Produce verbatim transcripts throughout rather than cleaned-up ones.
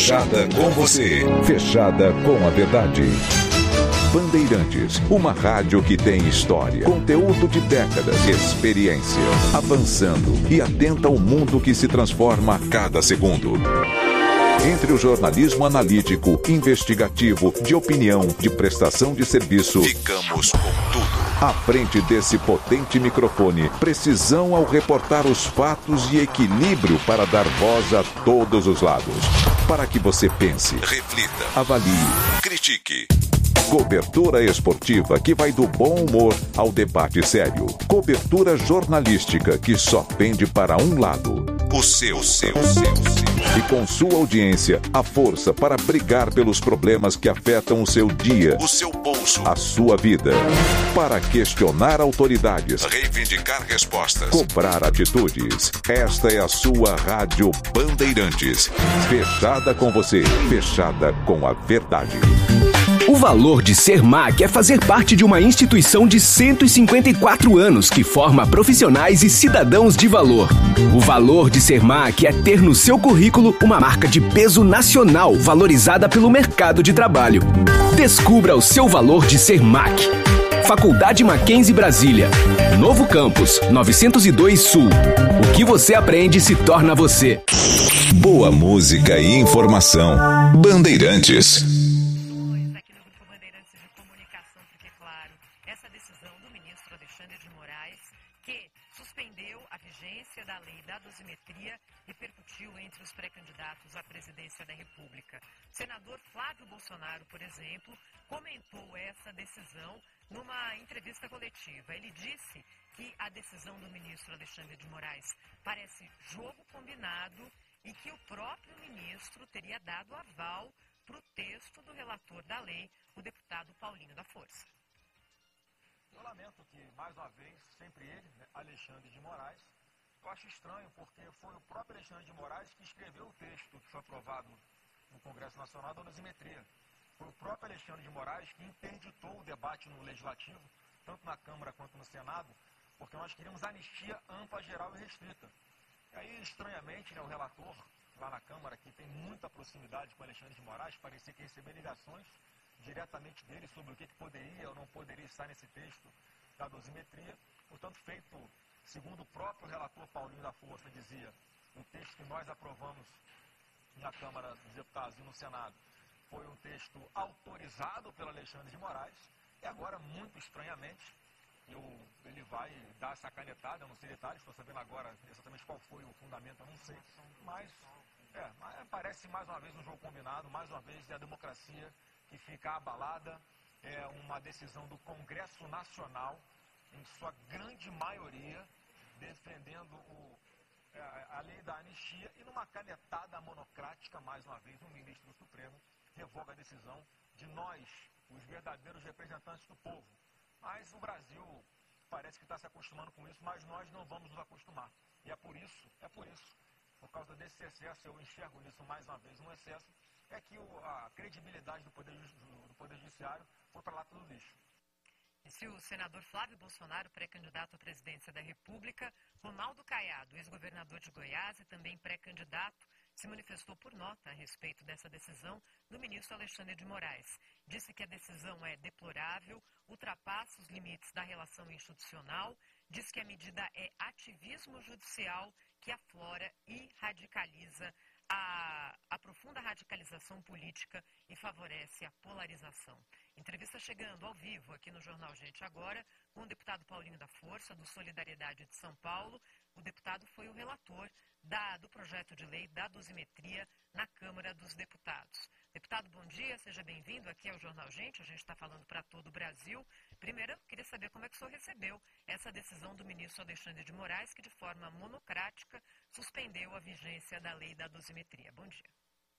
Fechada com você. Fechada com a verdade. Bandeirantes, uma rádio que tem história, conteúdo de décadas, experiência, avançando e atenta ao mundo que se transforma a cada segundo. Entre o jornalismo analítico, investigativo, de opinião, de prestação de serviço, ficamos com tudo. À frente desse potente microfone, precisão ao reportar os fatos e equilíbrio para dar voz a todos os lados. Para que você pense, reflita, avalie, critique. Cobertura esportiva que vai do bom humor ao debate sério. Cobertura jornalística que só pende para um lado. O seu, o seu, o seu, o seu. E com sua audiência, a força para brigar pelos problemas que afetam o seu dia, o seu bolso, a sua vida. Para questionar autoridades, reivindicar respostas, cobrar atitudes. Esta é a sua Rádio Bandeirantes. Fechada com você, fechada com a verdade. O valor de ser M A C é fazer parte de uma instituição de cento e cinquenta e quatro anos que forma profissionais e cidadãos de valor. O valor de ser M A C é ter no seu currículo uma marca de peso nacional valorizada pelo mercado de trabalho. Descubra o seu valor de ser M A C. Faculdade Mackenzie Brasília. Novo Campus, novecentos e dois Sul. O que você aprende se torna você. Boa música e informação. Bandeirantes. À presidência da República. O senador Flávio Bolsonaro, por exemplo, comentou essa decisão numa entrevista coletiva. Ele disse que a decisão do ministro Alexandre de Moraes parece jogo combinado e que o próprio ministro teria dado aval para o texto do relator da lei, o deputado Paulinho da Força. Eu lamento que, mais uma vez, sempre ele, né, Alexandre de Moraes. Eu acho estranho porque foi o próprio Alexandre de Moraes que escreveu o texto que foi aprovado no Congresso Nacional da dosimetria. Foi o próprio Alexandre de Moraes que interditou o debate no Legislativo, tanto na Câmara quanto no Senado, porque nós queríamos anistia ampla, geral e restrita. E aí, estranhamente, né, o relator lá na Câmara, que tem muita proximidade com o Alexandre de Moraes, parecia que recebeu ligações diretamente dele sobre o que, que poderia ou não poderia estar nesse texto da dosimetria. Portanto, feito... Segundo o próprio relator Paulinho da Força dizia, o texto que nós aprovamos na Câmara dos Deputados e no Senado foi um texto autorizado pelo Alexandre de Moraes e agora, muito estranhamente, eu, ele vai dar essa canetada, eu não sei detalhes, estou sabendo agora exatamente qual foi o fundamento, eu não sei, mas, é, mas parece mais uma vez um jogo combinado, mais uma vez é a democracia que fica abalada, é uma decisão do Congresso Nacional, em sua grande maioria, defendendo o, a, a lei da anistia e numa canetada monocrática, mais uma vez, o ministro do Supremo revoga a decisão de nós, os verdadeiros representantes do povo. Mas o Brasil parece que está se acostumando com isso, mas nós não vamos nos acostumar. E é por isso, é por isso, por causa desse excesso, eu enxergo nisso mais uma vez, um excesso, é que o, a credibilidade do Poder, do poder Judiciário foi para lá pelo lixo. Disse o senador Flávio Bolsonaro, pré-candidato à presidência da República. Ronaldo Caiado, ex-governador de Goiás e também pré-candidato, se manifestou por nota a respeito dessa decisão do ministro Alexandre de Moraes. Disse que a decisão é deplorável, ultrapassa os limites da relação institucional, diz que a medida é ativismo judicial que aflora e radicaliza a, a profunda radicalização política e favorece a polarização. Entrevista chegando ao vivo aqui no Jornal Gente Agora com o deputado Paulinho da Força, do Solidariedade de São Paulo. O deputado foi o relator da, do projeto de lei da dosimetria na Câmara dos Deputados. Deputado, bom dia, seja bem-vindo aqui ao Jornal Gente. A gente está falando para todo o Brasil. Primeiro, eu queria saber como é que o senhor recebeu essa decisão do ministro Alexandre de Moraes, que de forma monocrática suspendeu a vigência da lei da dosimetria. Bom dia.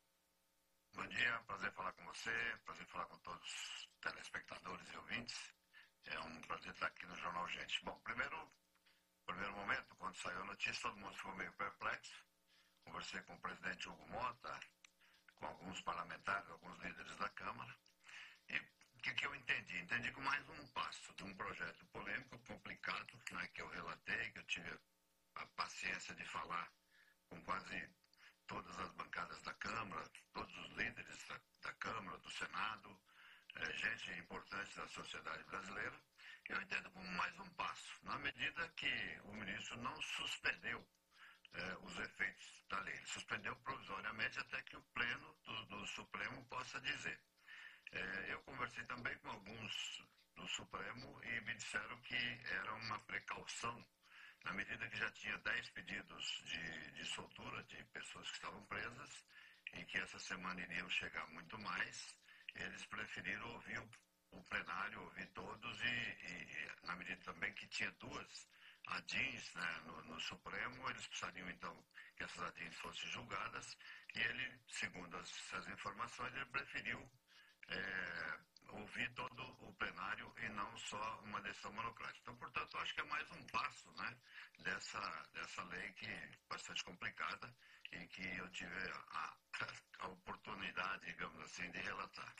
Bom dia, prazer falar com você, prazer falar com todos os telespectadores e ouvintes. É um prazer estar aqui no Jornal Gente. Bom, primeiro, primeiro momento, quando saiu a notícia, todo mundo ficou meio perplexo. Conversei com o presidente Hugo Mota, com alguns parlamentares, alguns líderes da Câmara. E o que, que eu entendi? Entendi que mais um passo de um projeto polêmico, complicado, né, que eu relatei, que eu tive a paciência de falar com quase todas as bancadas da Câmara, todos os líderes da, da Câmara, do Senado, é, gente importante da sociedade brasileira. Eu entendo como mais um passo, na medida que o ministro não suspendeu é, os efeitos da lei. Ele suspendeu provisoriamente até que o pleno do, do Supremo possa dizer. É, eu conversei também com alguns do Supremo e me disseram que era uma precaução, na medida que já tinha dez pedidos de, de soltura de pessoas que estavam presas e que essa semana iriam chegar muito mais, eles preferiram ouvir o, o plenário, ouvir todos e, e, na medida também que tinha duas adins, né, no, no Supremo, eles precisariam então que essas adins fossem julgadas e ele, segundo as, as informações, ele preferiu é, ouvir todo o plenário e não só uma decisão monocrática. Então, portanto, acho que é mais um passo, né, dessa, dessa lei que é bastante complicada e que eu tive a, a oportunidade, digamos assim, de relatar.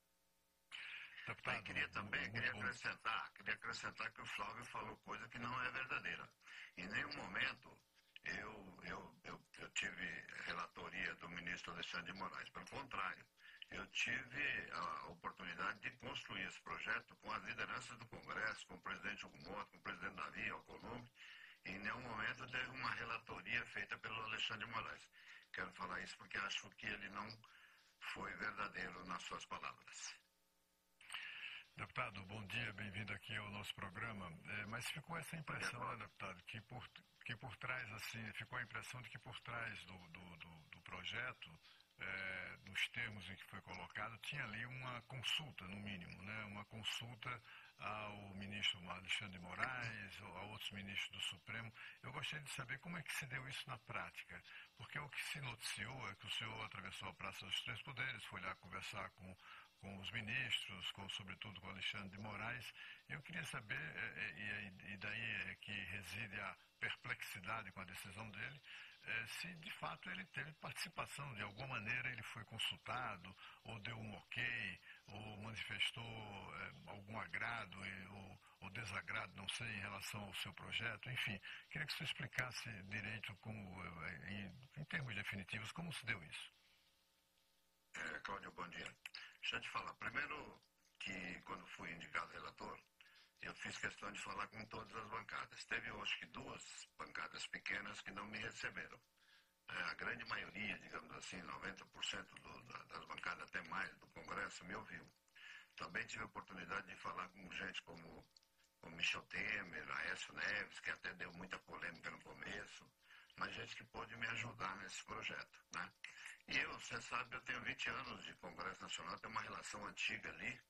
Deputado, queria também queria acrescentar, queria acrescentar que o Flávio falou coisa que não é verdadeira. Em nenhum momento eu, eu, eu, eu tive relatoria do ministro Alexandre de Moraes. Pelo contrário, eu tive a oportunidade de construir esse projeto com as lideranças do Congresso, com o presidente Hugo Mota, com o presidente Davi Alcolumbre. Em nenhum momento teve uma relatoria feita pelo Alexandre de Moraes. Quero falar isso porque acho que ele não foi verdadeiro nas suas palavras. Deputado, bom dia, bem-vindo aqui ao nosso programa. É, mas ficou essa impressão, né, deputado, que por, que por trás, assim, ficou a impressão de que por trás do, do, do, do projeto, é, nos termos em que foi colocado, tinha ali uma consulta, no mínimo, né, uma consulta ao ministro Alexandre de Moraes, ou a outros ministros do Supremo. Eu gostaria de saber como é que se deu isso na prática, porque o que se noticiou é que o senhor atravessou a Praça dos Três Poderes, foi lá conversar com com os ministros, com, sobretudo com Alexandre de Moraes. Eu queria saber, e, e daí é que reside a perplexidade com a decisão dele, é, se de fato ele teve participação, de alguma maneira ele foi consultado, ou deu um ok, ou manifestou é, algum agrado ou, ou desagrado, não sei, em relação ao seu projeto. Enfim, queria que você explicasse direito, como, em, em termos definitivos, como se deu isso. É, Cláudio, bom dia. Deixa eu te falar. Primeiro que quando fui indicado relator, eu fiz questão de falar com todas as bancadas. Teve, eu acho que duas bancadas pequenas que não me receberam. É, a grande maioria, digamos assim, noventa por cento do, da, das bancadas, até mais, do Congresso, me ouviu. Também tive a oportunidade de falar com gente como o Michel Temer, Aécio Neves, que até deu muita polêmica no começo, mas gente que pôde me ajudar nesse projeto, né? E eu, você sabe, eu tenho vinte anos de Congresso Nacional, tenho uma relação antiga ali,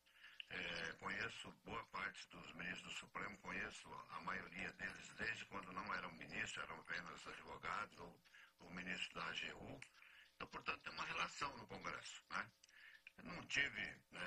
é, conheço boa parte dos ministros do Supremo, conheço a maioria deles desde quando não eram ministros, eram apenas advogados ou o ministro da A G U. Então, portanto, tem uma relação no Congresso, né? Eu não tive,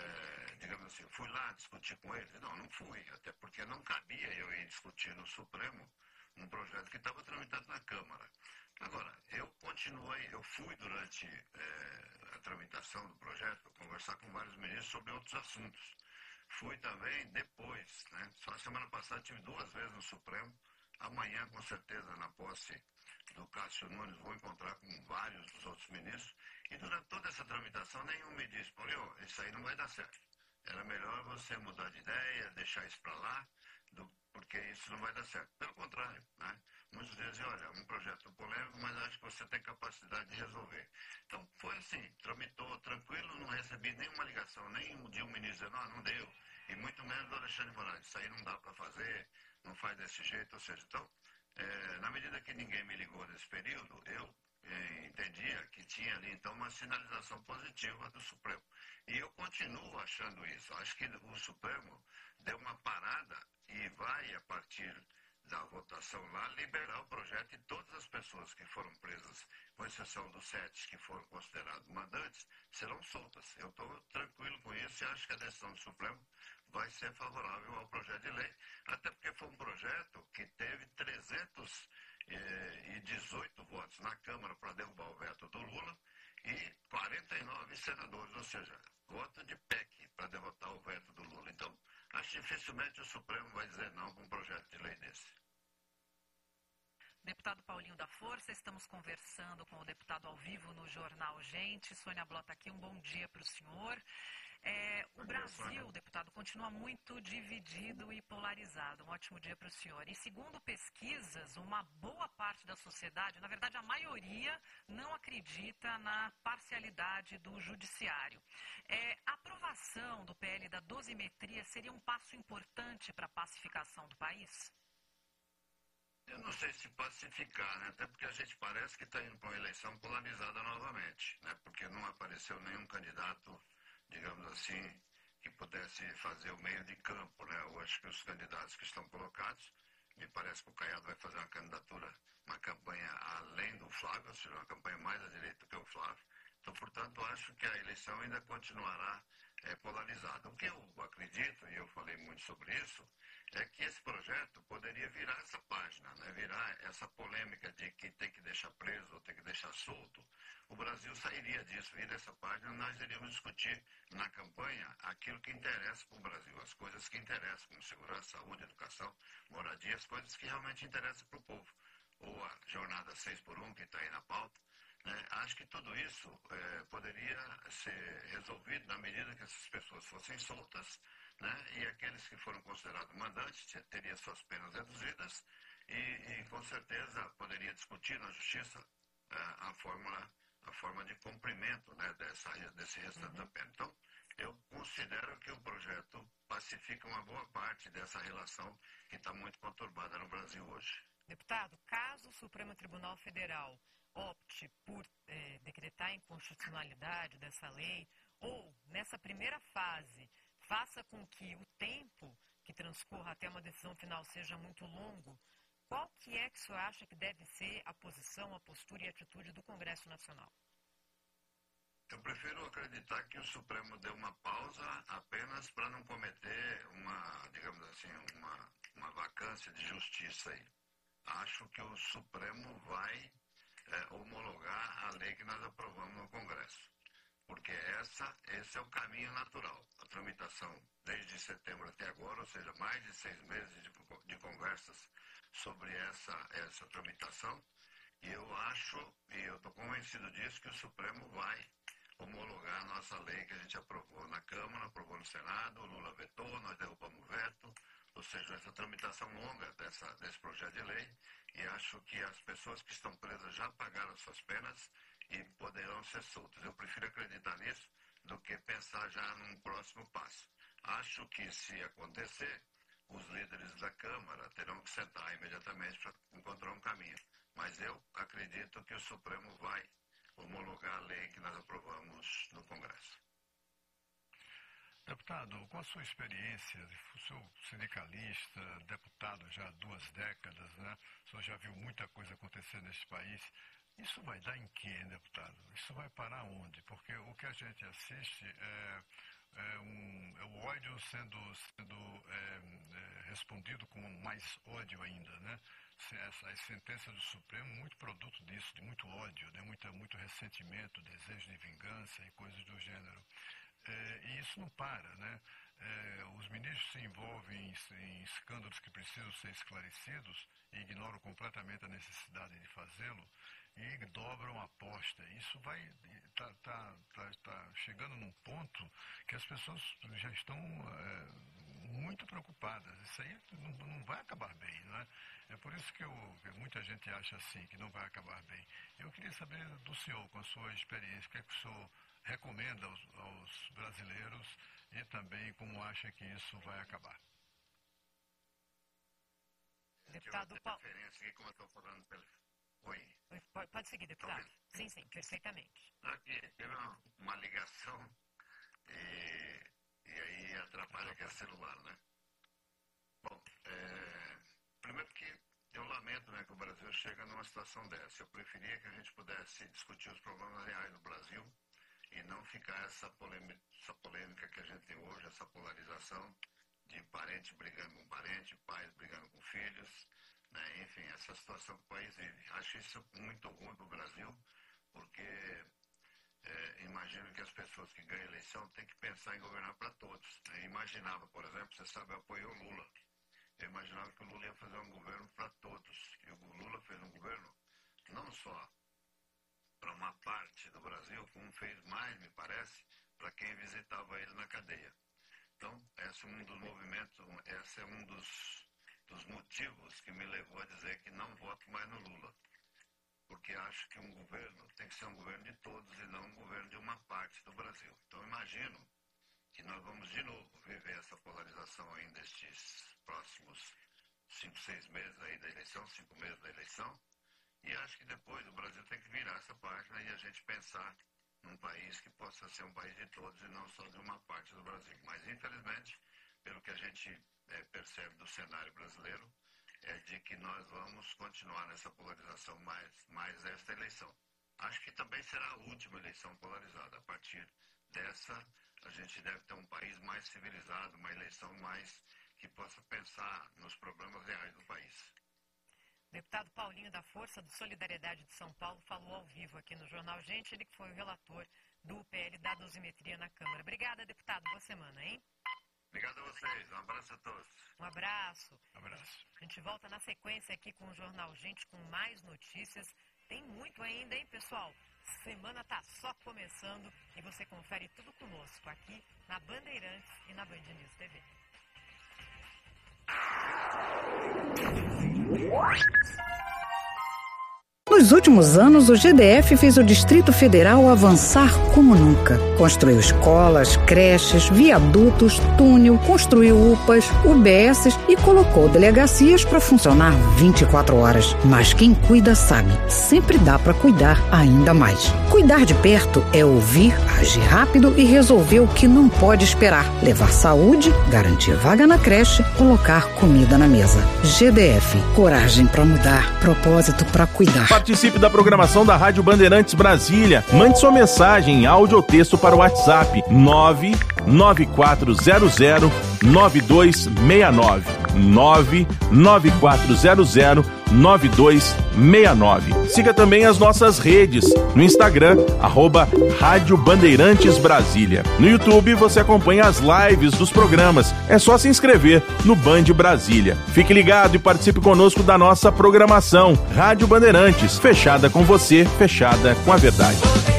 é, digamos assim, fui lá discutir com eles? Não, não fui, até porque não cabia eu ir discutir no Supremo um projeto que estava tramitado na Câmara. Agora, eu continuei, eu fui durante é, a tramitação do projeto conversar com vários ministros sobre outros assuntos. Fui também depois, né? Só a semana passada tive duas vezes no Supremo. Amanhã, com certeza, na posse do Cássio Nunes, vou encontrar com vários dos outros ministros. E durante toda essa tramitação, nenhum me disse, Paulinho, isso aí não vai dar certo. Era melhor você mudar de ideia, deixar isso para lá, do, porque isso não vai dar certo. Pelo contrário, né? Muitos dizem, olha, um projeto polêmico, mas acho que você tem capacidade de resolver. Então, foi assim, tramitou tranquilo, não recebi nenhuma ligação, nem de um ministro dizendo, não, não deu. E muito menos do Alexandre de Moraes, isso aí não dá para fazer, não faz desse jeito. Ou seja, então, é, na medida que ninguém me ligou nesse período, eu é, entendia que tinha ali, então, uma sinalização positiva do Supremo. E eu continuo achando isso. Acho que o Supremo deu uma parada e vai, a partir da votação lá, liberar o projeto e todas as pessoas que foram presas, com exceção dos sete que foram considerados mandantes, serão soltas. Eu estou tranquilo com isso e acho que a decisão do Supremo vai ser favorável ao projeto de lei. Até porque foi um projeto que teve trezentos e dezoito votos na Câmara para derrubar o veto do Lula e quarenta e nove senadores, ou seja, voto de P E C para derrotar o veto do Lula. Então, acho que dificilmente o Supremo vai dizer não para um projeto de lei desse. Deputado Paulinho da Força, estamos conversando com o deputado ao vivo no Jornal Gente. Sônia Blota aqui, um bom dia para o senhor. É, o Brasil, deputado, continua muito dividido e polarizado. Um ótimo dia para o senhor. E segundo pesquisas, uma boa parte da sociedade, na verdade a maioria, não acredita na parcialidade do judiciário. É, a aprovação do P L da dosimetria seria um passo importante para a pacificação do país? Eu não sei se pacificar, né? Até porque a gente parece que está indo para uma eleição polarizada novamente, né? Porque não apareceu nenhum candidato, digamos assim, que pudesse fazer o meio de campo, né? Eu acho que os candidatos que estão colocados, me parece que o Caiado vai fazer uma candidatura, uma campanha além do Flávio, ou seja, uma campanha mais à direita que o Flávio. Então, portanto, acho que a eleição ainda continuará é, polarizada. O que eu acredito, e eu falei muito sobre isso, é que esse projeto poderia virar essa página, né? Virar essa polêmica de que tem que deixar preso ou tem que deixar solto. O Brasil sairia disso, viria essa página, nós iríamos discutir na campanha aquilo que interessa para o Brasil, as coisas que interessam, como segurança, saúde, educação, moradia, as coisas que realmente interessam para o povo. Ou a jornada seis por um, que está aí na pauta. Né? Acho que tudo isso é, poderia ser resolvido na medida que essas pessoas fossem soltas, né? E aqueles que foram considerados mandantes teriam suas penas reduzidas e, e com certeza poderia discutir na justiça é, a, fórmula, a forma de cumprimento, né, dessa, desse restante da pena. Então, eu considero que o projeto pacifica uma boa parte dessa relação que está muito conturbada no Brasil hoje. Deputado, caso o Supremo Tribunal Federal opte por eh, decretar a inconstitucionalidade dessa lei, ou, nessa primeira fase, faça com que o tempo que transcorra até uma decisão final seja muito longo, qual que é que o senhor acha que deve ser a posição, a postura e a atitude do Congresso Nacional? Eu prefiro acreditar que o Supremo deu uma pausa apenas para não cometer uma, digamos assim, uma, uma vacância de justiça aí. Acho que o Supremo vai é, homologar a lei que nós aprovamos no Congresso. Porque essa, esse é o caminho natural. A tramitação desde setembro até agora, ou seja, mais de seis meses de, de conversas sobre essa, essa tramitação. E eu acho, e eu estou convencido disso, que o Supremo vai homologar a nossa lei que a gente aprovou na Câmara, aprovou no Senado, o Lula vetou, nós derrubamos o veto. Ou seja, essa tramitação longa dessa, desse projeto de lei, e acho que as pessoas que estão presas já pagaram suas penas e poderão ser soltas. Eu prefiro acreditar nisso do que pensar já num próximo passo. Acho que, se acontecer, os líderes da Câmara terão que sentar imediatamente para encontrar um caminho. Mas eu acredito que o Supremo vai homologar a lei que nós aprovamos no Congresso. Deputado, com a sua experiência, o senhor sindicalista, deputado já há duas décadas, né? O senhor já viu muita coisa acontecer nesse país. Isso vai dar em quê, deputado? Isso vai parar onde? Porque o que a gente assiste é, é, um, é o ódio sendo, sendo é, é, respondido com mais ódio ainda, né? As sentenças do Supremo, muito produto disso, de muito ódio, né? muito, muito ressentimento, desejo de vingança e coisas do gênero. É, e isso não para, né? É, os ministros se envolvem em, em escândalos que precisam ser esclarecidos e ignoram completamente a necessidade de fazê-lo e dobram a aposta. Isso vai tá, tá, tá, tá chegando num ponto que as pessoas já estão é, muito preocupadas. Isso aí não, não vai acabar bem, não é? É por isso que, eu, que muita gente acha assim, que não vai acabar bem. Eu queria saber do senhor, com a sua experiência, o que é que o senhor recomenda aos, aos brasileiros e também como acha que isso vai acabar. Deputado Paulo. Como eu estou falando pelo... Oi. Pode, pode seguir, deputado. Sim, sim, perfeitamente. Aqui teve uma, uma ligação e, e aí atrapalha que é celular, né? Bom, é, primeiro que eu lamento, né, que o Brasil chega numa situação dessa. Eu preferia que a gente pudesse discutir os problemas reais do Brasil e não ficar essa polêmica, essa polêmica que a gente tem hoje, essa polarização de parentes brigando com parentes, pais brigando com filhos, né? Enfim, essa situação que o país vive. Acho isso muito ruim para o Brasil, porque é, imagino que as pessoas que ganham eleição têm que pensar em governar para todos. Eu imaginava, por exemplo, você sabe, eu apoiei o Lula. eu imaginava que o Lula ia fazer um governo para todos. E o Lula fez um governo não só para uma parte do Brasil, como fez mais, me parece, para quem visitava ele na cadeia. Então, esse é um dos movimentos, esse é um dos, dos motivos que me levou a dizer que não voto mais no Lula. Porque acho que um governo tem que ser um governo de todos e não um governo de uma parte do Brasil. Então, imagino que nós vamos de novo viver essa polarização ainda estes próximos cinco, seis meses aí da eleição, cinco meses da eleição. E acho que depois o Brasil tem que virar essa página e a gente pensar num país que possa ser um país de todos e não só de uma parte do Brasil. Mas, infelizmente, pelo que a gente é, percebe do cenário brasileiro, é de que nós vamos continuar nessa polarização mais, mais esta eleição. Acho que também será a última eleição polarizada. A partir dessa, a gente deve ter um país mais civilizado, uma eleição mais que possa pensar nos problemas reais do país. Deputado Paulinho da Força do Solidariedade de São Paulo falou ao vivo aqui no Jornal Gente, ele que foi o relator do P L da dosimetria na Câmara. Obrigada, deputado. Boa semana, hein? Obrigado a vocês. Um abraço a todos. Um abraço. Um abraço. A gente volta na sequência aqui com o Jornal Gente, com mais notícias. Tem muito ainda, hein, pessoal? Semana tá só começando e você confere tudo conosco aqui na Bandeirantes e na Band News T V. Nos últimos anos, o G D F fez o Distrito Federal avançar como nunca. Construiu escolas, creches, viadutos, túnel, construiu U P As, U B S e colocou delegacias para funcionar vinte e quatro horas. Mas quem cuida sabe, sempre dá para cuidar ainda mais. Cuidar de perto é ouvir, agir rápido e resolver o que não pode esperar. Levar saúde, garantir vaga na creche, colocar comida na mesa. G D F, coragem para mudar, propósito para cuidar. Participe da programação da Rádio Bandeirantes Brasília. Mande sua mensagem em áudio ou texto para o WhatsApp nove nove quatro zero zero nove dois seis nove. nove nove quatro zero zero nove dois seis nove. Siga também as nossas redes no Instagram, arroba Rádio Bandeirantes Brasília. No YouTube você acompanha as lives dos programas. É só se inscrever no Band Brasília. Fique ligado e participe conosco da nossa programação. Rádio Bandeirantes, fechada com você, fechada com a verdade.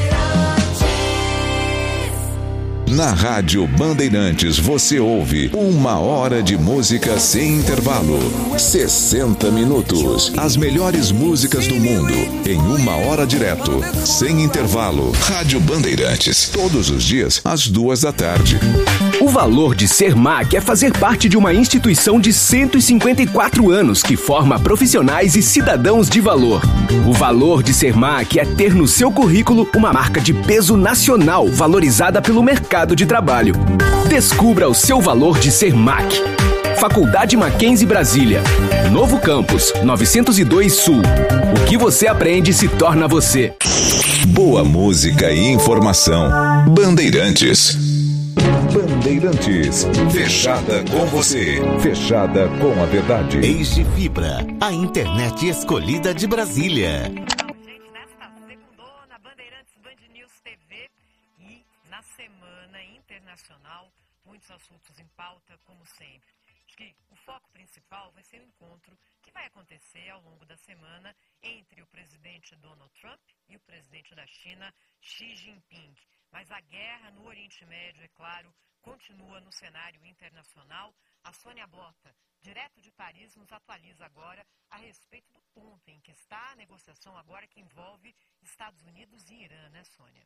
Na Rádio Bandeirantes você ouve uma hora de música sem intervalo. sessenta minutos. As melhores músicas do mundo em uma hora direto, sem intervalo. Rádio Bandeirantes. Todos os dias, às duas da tarde. O valor de ser M A C é fazer parte de uma instituição de cento e cinquenta e quatro anos que forma profissionais e cidadãos de valor. O valor de ser M A C é ter no seu currículo uma marca de peso nacional valorizada pelo mercado de trabalho. Descubra o seu valor de ser M A C. Faculdade Mackenzie Brasília. Novo Campus, novecentos e dois Sul. O que você aprende se torna você. Boa música e informação. Bandeirantes. Bandeirantes. Fechada com você. Fechada com a verdade. Age Fibra, a internet escolhida de Brasília. Gente, nesta segundona, Bandeirantes, Band News T V e na Semana Internacional, muitos assuntos em pauta, como sempre. Acho que o foco principal vai ser o encontro que vai acontecer ao longo da semana entre o presidente Donald Trump e o presidente da China, Xi Jinping. Mas a guerra no Oriente Médio, é claro, continua no cenário internacional. A Sônia Blota, direto de Paris, nos atualiza agora a respeito do ponto em que está a negociação agora que envolve Estados Unidos e Irã, né, Sônia?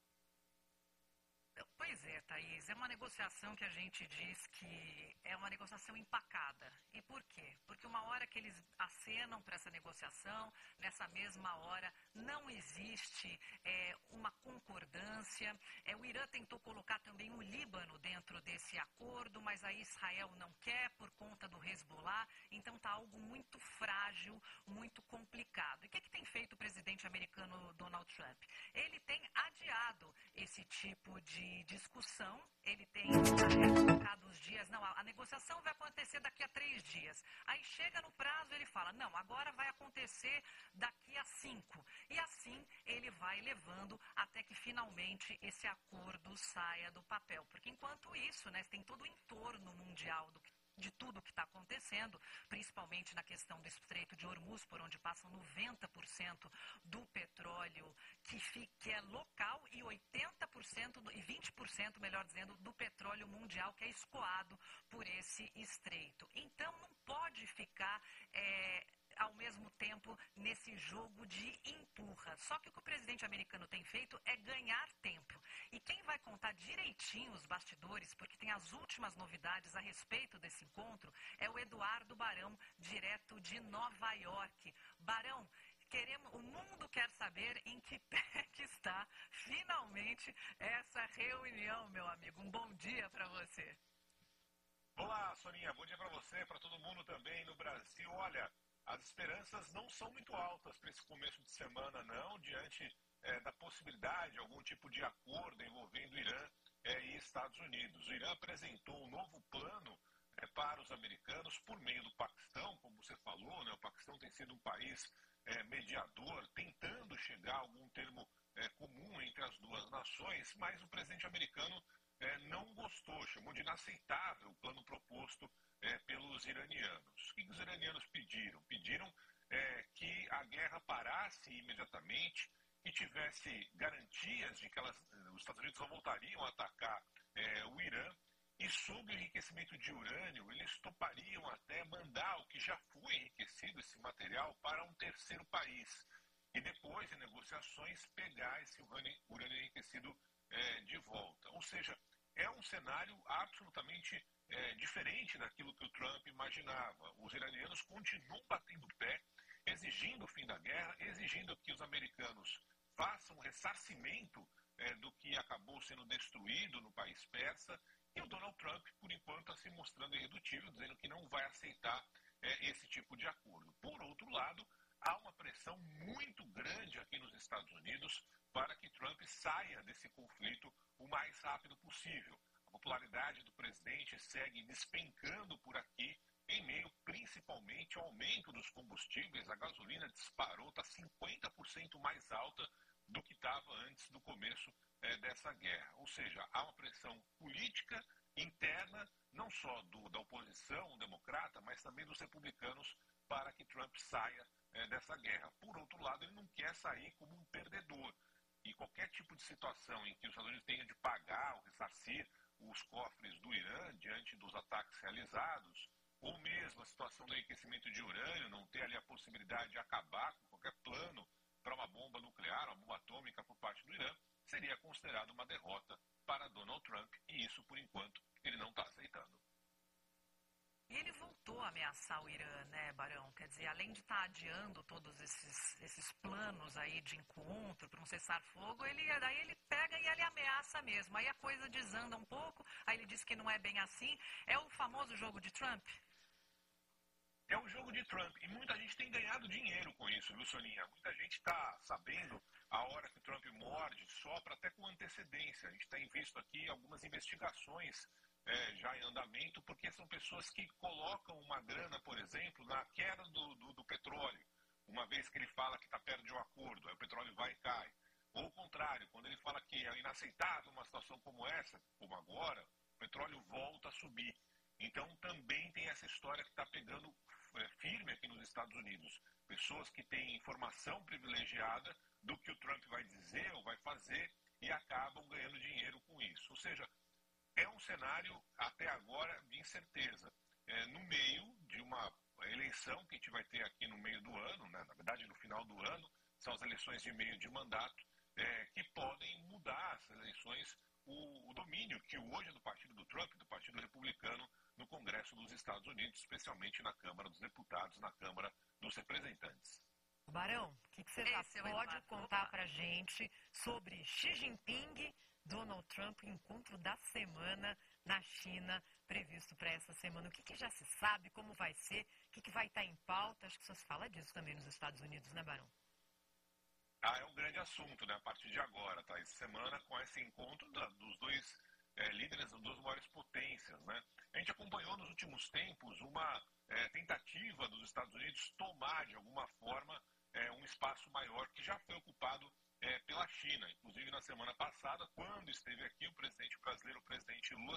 Pois é, Thaís, é uma negociação que a gente diz que é uma negociação empacada. E por quê? Porque uma hora que eles acenam para essa negociação, nessa mesma hora não existe é, uma concordância. É, o Irã tentou colocar também o Líbano dentro desse acordo, mas aí Israel não quer por conta do Hezbollah. Então está algo muito frágil, muito complicado. E o que, que tem feito o presidente americano Donald Trump? Ele tem adiado esse tipo de discussão, ele tem colocado os dias, não, a, a negociação vai acontecer daqui a três dias. Aí chega no prazo, ele fala, não, agora vai acontecer daqui a cinco. E assim ele vai levando até que finalmente esse acordo saia do papel. Porque enquanto isso, né, tem todo o entorno mundial do que de tudo o que está acontecendo, principalmente na questão do Estreito de Hormuz, por onde passam noventa por cento do petróleo que, fica, que é local e oitenta por cento do, e vinte por cento, melhor dizendo, do petróleo mundial que é escoado por esse estreito. Então não pode ficar é, ao mesmo tempo nesse jogo de empurra. Só que o que o presidente americano tem feito é ganhar tempo. E quem vai contar direitinho os bastidores, porque tem as últimas novidades a respeito desse encontro, é o Eduardo Barão, direto de Nova York. Barão, queremos, o mundo quer saber em que pé que está finalmente essa reunião, meu amigo. Um bom dia para você. Olá, Soninha. Bom dia para você, para todo mundo também no Brasil. Olha, as esperanças não são muito altas para esse começo de semana, não, diante é, da possibilidade de algum tipo de acordo envolvendo Irã é, e Estados Unidos. O Irã apresentou um novo plano é, para os americanos por meio do Paquistão, como você falou, né? O Paquistão tem sido um país é, mediador, tentando chegar a algum termo é, comum entre as duas nações, mas o presidente americano é, não gostou, chamou de inaceitável o plano proposto É, pelos iranianos. O que os iranianos pediram? Pediram é, que a guerra parasse imediatamente, que tivesse garantias de que elas, os Estados Unidos não voltariam a atacar é, o Irã, e sobre o enriquecimento de urânio, eles topariam até mandar o que já foi enriquecido, esse material, para um terceiro país. E depois, em negociações, pegar esse urânio, urânio enriquecido é, de volta. Ou seja, é um cenário absolutamente É, diferente daquilo que o Trump imaginava. Os iranianos continuam batendo o pé, exigindo o fim da guerra, exigindo que os americanos façam um ressarcimento é, do que acabou sendo destruído no país persa, e o Donald Trump, por enquanto, está se mostrando irredutível, dizendo que não vai aceitar é, esse tipo de acordo. Por outro lado, há uma pressão muito grande aqui nos Estados Unidos para que Trump saia desse conflito o mais rápido possível. A popularidade do presidente segue despencando por aqui, em meio principalmente ao aumento dos combustíveis. A gasolina disparou, está cinquenta por cento mais alta do que estava antes do começo é, dessa guerra. Ou seja, há uma pressão política interna, não só do, da oposição democrata, mas também dos republicanos, para que Trump saia é, dessa guerra. Por outro lado, ele não quer sair como um perdedor. E qualquer tipo de situação em que os Estados Unidos tenham de pagar ou ressarcir os cofres do Irã diante dos ataques realizados, ou mesmo a situação do enriquecimento de urânio, não ter ali a possibilidade de acabar com qualquer plano para uma bomba nuclear, uma bomba atômica por parte do Irã, seria considerado uma derrota para Donald Trump, e isso, por enquanto, ele não está aceitando. E ele voltou a ameaçar o Irã, né, Barão? Quer dizer, além de estar adiando todos esses, esses planos aí de encontro para um cessar-fogo, ele, daí ele pega e ele ameaça mesmo. Aí a coisa desanda um pouco, aí ele diz que não é bem assim. É o famoso jogo de Trump? É o jogo de Trump, e muita gente tem ganhado dinheiro com isso, viu, Soninha? Muita gente está sabendo a hora que o Trump morde, sopra até com antecedência. A gente tem visto aqui algumas investigações É, já em andamento, porque são pessoas que colocam uma grana, por exemplo, na queda do, do, do petróleo, uma vez que ele fala que está perto de um acordo, aí o petróleo vai e cai. Ou o contrário, quando ele fala que é inaceitável uma situação como essa, como agora, o petróleo volta a subir. Então também tem essa história que está pegando é, firme aqui nos Estados Unidos. Pessoas que têm informação privilegiada do que o Trump vai dizer ou vai fazer e acabam ganhando dinheiro com isso. Ou seja, é um cenário, até agora, de incerteza. É, no meio de uma eleição que a gente vai ter aqui no meio do ano, né, na verdade no final do ano, são as eleições de meio de mandato, é, que podem mudar essas eleições o, o domínio que hoje é do partido do Trump, do partido republicano, no Congresso dos Estados Unidos, especialmente na Câmara dos Deputados, na Câmara dos Representantes. Barão, o que, que você já pode é contar pra gente sobre Xi Jinping, Donald Trump, encontro da semana na China, previsto para essa semana? O que, que já se sabe, como vai ser, o que, que vai estar em pauta? Acho que só se fala disso também nos Estados Unidos, né, Barão? Ah, é um grande assunto, né, a partir de agora, tá? Essa semana com esse encontro da, dos dois é, líderes das duas maiores potências, né? A gente acompanhou nos últimos tempos uma é, tentativa dos Estados Unidos tomar, de alguma forma, é, um espaço maior que já foi ocupado É, pela China. Inclusive, na semana passada, quando esteve aqui o presidente brasileiro, o presidente Lula,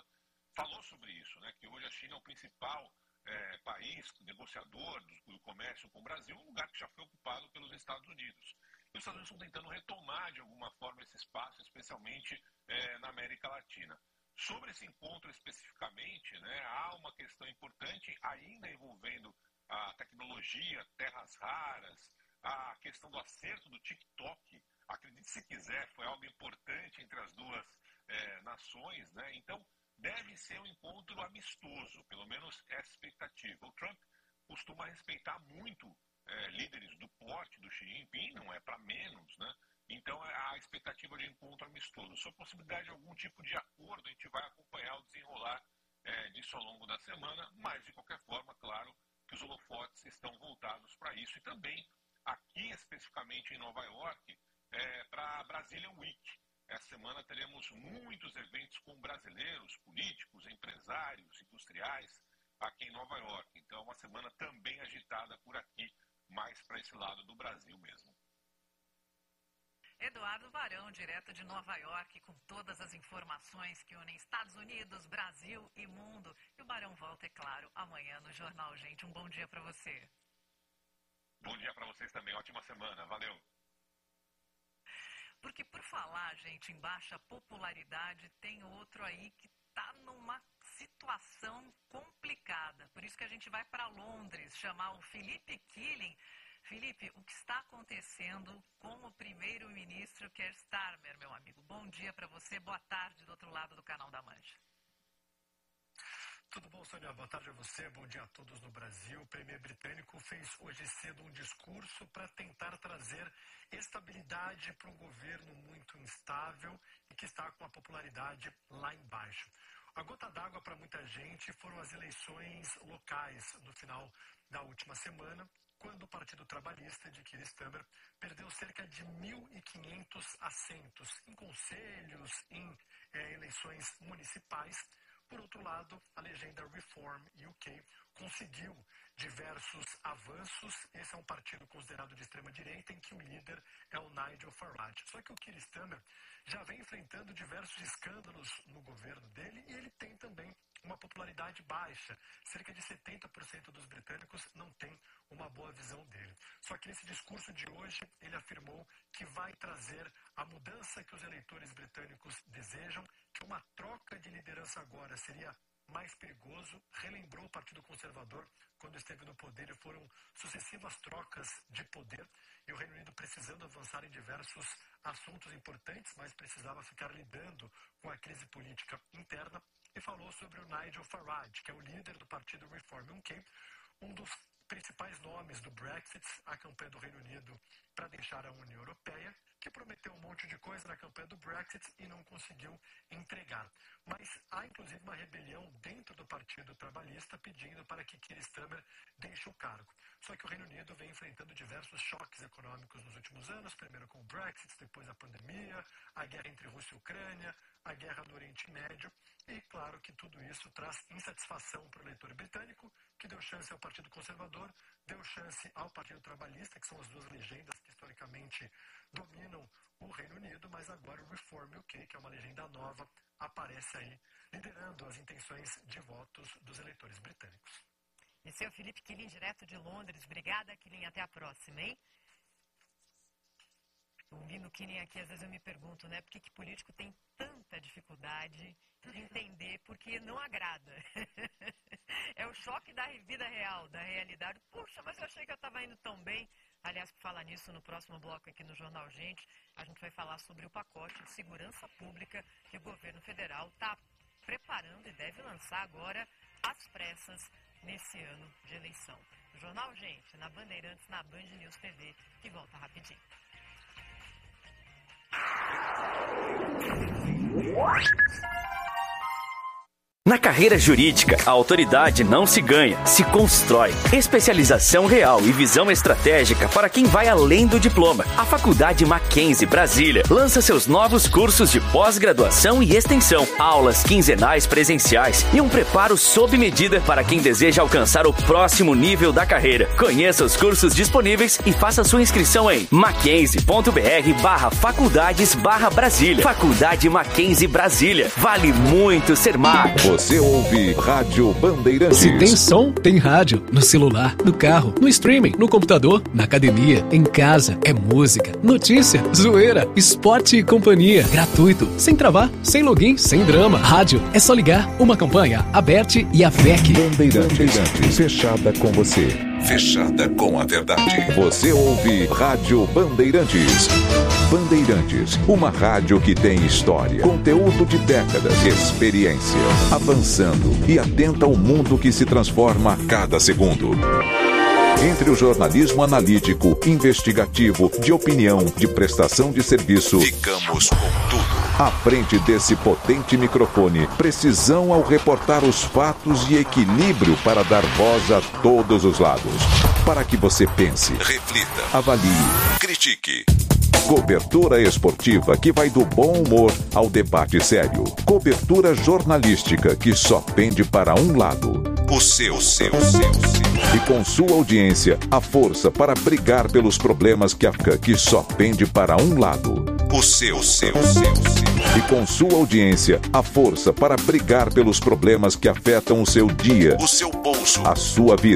falou sobre isso, né, que hoje a China é o principal é, país negociador do, do comércio com o Brasil, um lugar que já foi ocupado pelos Estados Unidos. E os Estados Unidos estão tentando retomar, de alguma forma, esse espaço, especialmente é, na América Latina. Sobre esse encontro especificamente, né, há uma questão importante ainda envolvendo a tecnologia, terras raras, a questão do acerto do TikTok. Acredite se quiser, foi algo importante entre as duas é, nações, né? Então, deve ser um encontro amistoso, pelo menos essa expectativa. O Trump costuma respeitar muito é, líderes do porte do Xi Jinping, não é para menos, né? Então, a expectativa de encontro amistoso. Sobre a possibilidade de algum tipo de acordo, a gente vai acompanhar o desenrolar é, disso ao longo da semana, mas, de qualquer forma, claro que os holofotes estão voltados para isso. E também, aqui especificamente em Nova York, é, para a Brazilian Week. Essa semana teremos muitos eventos com brasileiros, políticos, empresários, industriais, aqui em Nova York. Então, é uma semana também agitada por aqui, mais para esse lado do Brasil mesmo. Eduardo Barão, direto de Nova York, com todas as informações que unem Estados Unidos, Brasil e mundo. E o Barão volta, é claro, amanhã no Jornal Gente. Um bom dia para você. Bom dia para vocês também. Ótima semana. Valeu. Porque por falar, gente, em baixa popularidade, tem outro aí que está numa situação complicada. Por isso que a gente vai para Londres chamar o Filipe Killing. Filipe, o que está acontecendo com o primeiro-ministro Keir Starmer, meu amigo? Bom dia para você, boa tarde do outro lado do Canal da Mancha. Tudo bom, Sônia? Boa tarde a você, bom dia a todos no Brasil. O premier britânico fez hoje cedo um discurso para tentar trazer estabilidade para um governo muito instável e que está com a popularidade lá embaixo. A gota d'água para muita gente foram as eleições locais no final da última semana, quando o Partido Trabalhista de Keir Starmer perdeu cerca de mil e quinhentos assentos em conselhos, em é, eleições municipais. Por outro lado, a legenda Reform U K conseguiu diversos avanços. Esse é um partido considerado de extrema-direita, em que o líder é o Nigel Farage. Só que o Keir Starmer já vem enfrentando diversos escândalos no governo dele e ele tem também uma popularidade baixa. Cerca de setenta por cento dos britânicos não tem uma boa visão dele. Só que nesse discurso de hoje, ele afirmou que vai trazer a mudança que os eleitores britânicos desejam, que uma troca de liderança agora seria mais perigoso. Relembrou o Partido Conservador quando esteve no poder e foram sucessivas trocas de poder e o Reino Unido precisando avançar em diversos assuntos importantes, mas precisava ficar lidando com a crise política interna. E falou sobre o Nigel Farage, que é o líder do partido Reform U K, um dos principais nomes do Brexit, a campanha do Reino Unido para deixar a União Europeia, que prometeu um monte de coisa na campanha do Brexit e não conseguiu entregar. Mas há, inclusive, uma rebelião dentro do Partido Trabalhista pedindo para que Keir Starmer deixe o cargo. Só que o Reino Unido vem enfrentando diversos choques econômicos nos últimos anos, primeiro com o Brexit, depois a pandemia, a guerra entre Rússia e Ucrânia, a guerra no Oriente Médio, e claro que tudo isso traz insatisfação para o eleitor britânico, que deu chance ao Partido Conservador, deu chance ao Partido Trabalhista, que são as duas legendas que historicamente dominam o Reino Unido, mas agora o Reform U K, que é uma legenda nova, aparece aí, liderando as intenções de votos dos eleitores britânicos. Esse é o Filipe Killing, direto de Londres. Obrigada, Killing. Até a próxima, hein? Ouvindo o Killing aqui, às vezes eu me pergunto, né? Por que, que político tem tanta dificuldade de entender porque não agrada? É o choque da vida real, da realidade. Puxa, mas eu achei que eu estava indo tão bem. Aliás, por falar nisso, no próximo bloco aqui no Jornal Gente, a gente vai falar sobre o pacote de segurança pública que o governo federal está preparando e deve lançar agora às pressas nesse ano de eleição. O Jornal Gente, na Bandeirantes, na Band News T V, que volta rapidinho. Na carreira jurídica, a autoridade não se ganha, se constrói. Especialização real e visão estratégica para quem vai além do diploma. A Faculdade Mackenzie Brasília lança seus novos cursos de pós-graduação e extensão, aulas quinzenais presenciais e um preparo sob medida para quem deseja alcançar o próximo nível da carreira. Conheça os cursos disponíveis e faça sua inscrição em mackenzie.br barra faculdades barra Brasília. Faculdade Mackenzie Brasília. Vale muito ser Mac. Você ouve Rádio Bandeirantes. Se tem som, tem rádio. No celular, no carro, no streaming, no computador, na academia, em casa. É música, notícia, zoeira, esporte e companhia. Gratuito, sem travar, sem login, sem drama. Rádio, é só ligar. Uma campanha, Aberte e a V E C. Bandeirantes, Bandeirantes, fechada com você. Fechada com a verdade. Você ouve Rádio Bandeirantes. Bandeirantes, uma rádio que tem história, conteúdo de décadas, experiência, avançando e atenta ao mundo que se transforma a cada segundo. Entre o jornalismo analítico, investigativo, de opinião, de prestação de serviço, ficamos com tudo. À frente desse potente microfone, precisão ao reportar os fatos e equilíbrio para dar voz a todos os lados. Para que você pense, reflita, avalie, critique. Cobertura esportiva que vai do bom humor ao debate sério. Cobertura jornalística que só pende para um lado. O seu, seu, seu, seu. E com sua audiência, a força para brigar pelos problemas que a que só pende para um lado. O seu, seu, seu, seu. E com sua audiência, a força para brigar pelos problemas que afetam o seu dia, o seu bolso, a sua vida.